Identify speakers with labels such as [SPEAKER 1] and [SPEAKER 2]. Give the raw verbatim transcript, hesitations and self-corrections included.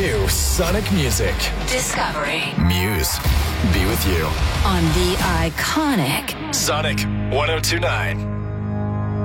[SPEAKER 1] new Sonic music.
[SPEAKER 2] Discovery.
[SPEAKER 1] Muse. Be with you.
[SPEAKER 2] On the iconic
[SPEAKER 1] Sonic one oh two point nine.